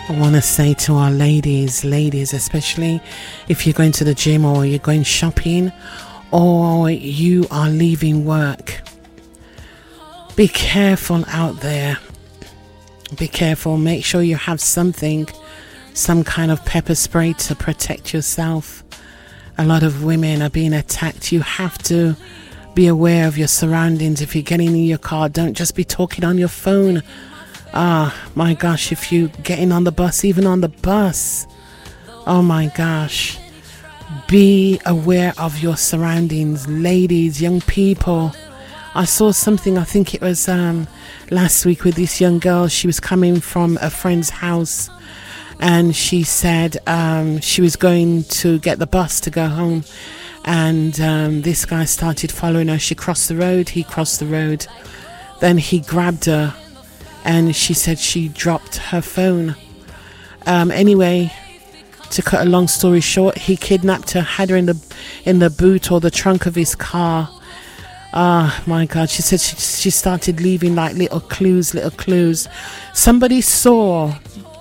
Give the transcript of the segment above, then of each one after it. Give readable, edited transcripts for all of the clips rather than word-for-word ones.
I want to say to our ladies, especially if you're going to the gym or you're going shopping or you are leaving work, be careful out there. Be careful. Make sure you have something, some kind of pepper spray to protect yourself. A lot of women are being attacked. You have to be aware of your surroundings. If you're getting in your car, don't just be talking on your phone. My gosh, if you getting on the bus, even on the bus, oh my gosh, be aware of your surroundings. Ladies, young people, I saw something, I think it was last week, with this young girl. She was coming from a friend's house and she said she was going to get the bus to go home, and this guy started following her. She crossed the road, he crossed the road, then he grabbed her, and she said she dropped her phone. Anyway, to cut a long story short, he kidnapped her, had her in the boot or the trunk of his car. My God, she said she started leaving like little clues. Somebody saw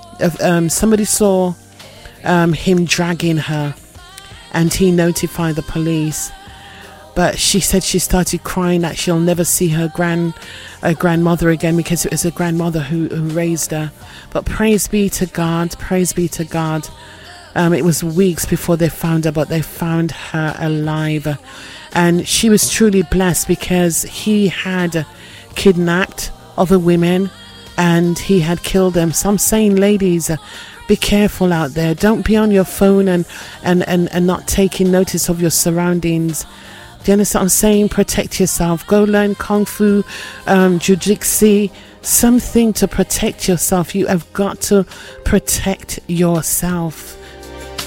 him dragging her, and he notified the police. But she said she started crying that she'll never see her grandmother again, because it was a grandmother who raised her. But praise be to God. It was weeks before they found her, but they found her alive. And she was truly blessed, because he had kidnapped other women and he had killed them. So I'm saying, ladies, be careful out there. Don't be on your phone and not taking notice of your surroundings. Do you understand what I'm saying? Protect yourself. Go learn Kung Fu, Jiu-Jitsu, something to protect yourself. You have got to protect yourself.